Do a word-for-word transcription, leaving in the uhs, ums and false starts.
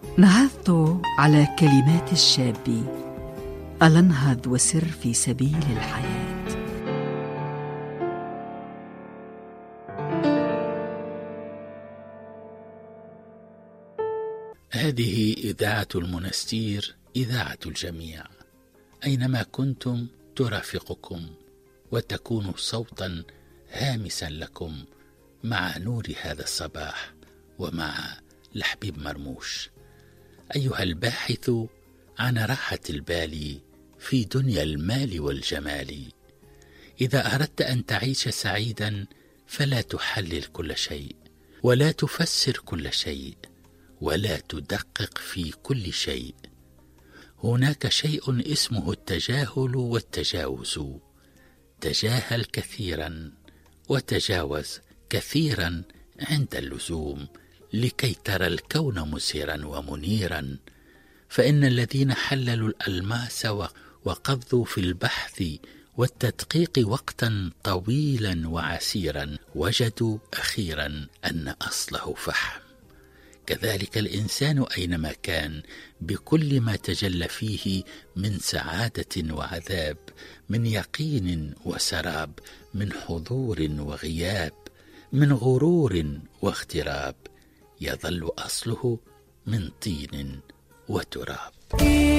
نهضت على كلمات الشاب، ألا انهض وسر في سبيل الحياة. هذه إذاعة المنستير، إذاعة الجميع، أينما كنتم ترافقكم وتكون صوتا هامسا لكم مع نور هذا الصباح ومع لحبيب مرموش. أيها الباحث عن راحة البال في دنيا المال والجمال، إذا أردت أن تعيش سعيدا فلا تحلل كل شيء، ولا تفسر كل شيء، ولا تدقق في كل شيء. هناك شيء اسمه التجاهل والتجاوز. تجاهل كثيرا وتجاوز كثيرا عند اللزوم لكي ترى الكون مسيرا ومنيرا. فإن الذين حللوا الألماس وقضوا في البحث والتدقيق وقتا طويلا وعسيرا وجدوا أخيرا أن أصله فحم. كذلك الإنسان أينما كان، بكل ما تجلى فيه من سعادة وعذاب، من يقين وسراب، من حضور وغياب، من غرور واغتراب، يظل أصله من طين وتراب.